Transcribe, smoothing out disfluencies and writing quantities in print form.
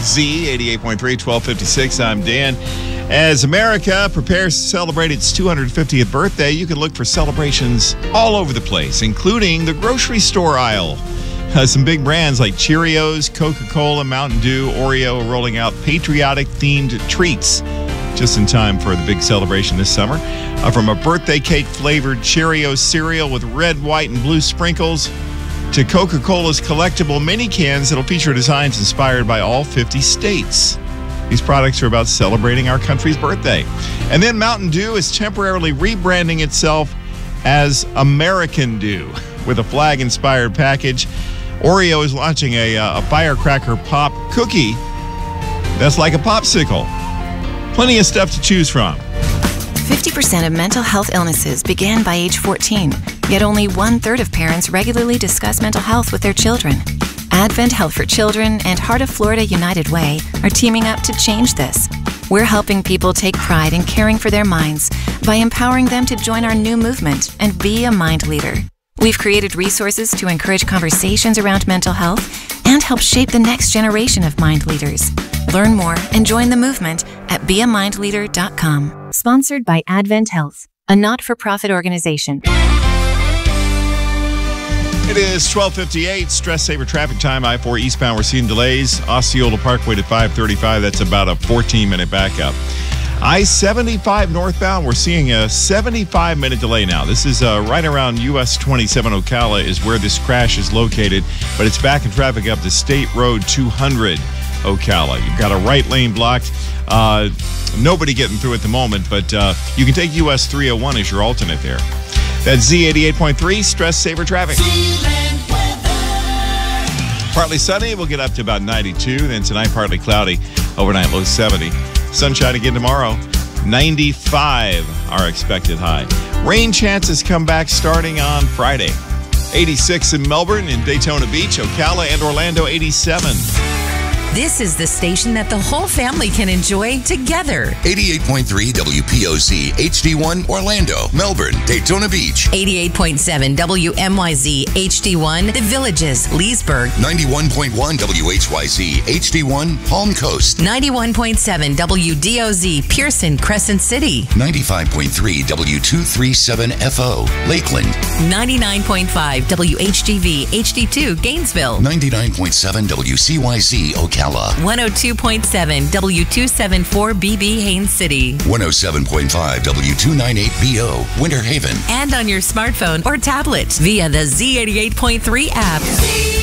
Z 88.3, 1256. I'm Dan. As America prepares to celebrate its 250th birthday, you can look for celebrations all over the place, including the grocery store aisle. Some big brands like Cheerios, Coca-Cola, Mountain Dew, Oreo are rolling out patriotic-themed treats just in time for the big celebration this summer. From a birthday cake-flavored Cheerios cereal with red, white, and blue sprinkles to Coca-Cola's collectible mini cans that'll feature designs inspired by all 50 states. These products are about celebrating our country's birthday. And then Mountain Dew is temporarily rebranding itself as American Dew with a flag-inspired package. Oreo is launching a firecracker pop cookie that's like a popsicle. Plenty of stuff to choose from. 50% of mental health illnesses begin by age 14, yet only 1/3 of parents regularly discuss mental health with their children. Advent Health for Children and Heart of Florida United Way are teaming up to change this. We're helping people take pride in caring for their minds by empowering them to join our new movement and be a mind leader. We've created resources to encourage conversations around mental health and help shape the next generation of mind leaders. Learn more and join the movement at beamindleader.com. Sponsored by Advent Health, a not-for-profit organization. It is 12:58, stress saver traffic time. I-4 eastbound, we're seeing delays. Osceola Parkway to 535, that's about a 14-minute backup. I-75 northbound, we're seeing a 75-minute delay now. This is right around US 27 Ocala is where this crash is located, but it's back in traffic up to State Road 200 Ocala. You've got a right lane blocked. Nobody getting through at the moment, but you can take US 301 as your alternate there. That's Z88.3, stress saver traffic. Partly sunny, we'll get up to about 92. Then tonight, partly cloudy, overnight low 70. Sunshine again tomorrow, 95 our expected high. Rain chances come back starting on Friday. 86 in Melbourne, in Daytona Beach, Ocala, and Orlando, 87. This is the station that the whole family can enjoy together. 88.3 WPOZ HD1 Orlando, Melbourne, Daytona Beach. 88.7 WMYZ HD1 The Villages, Leesburg. 91.1 WHYZ HD1 Palm Coast. 91.7 WDOZ Pearson, Crescent City. 95.3 W237FO Lakeland. 99.5 WHGV HD2 Gainesville. 99.7 WCYZ Ocala. 102.7 W274BB Haines City. 107.5 W298BO Winter Haven. And on your smartphone or tablet via the Z88.3 app.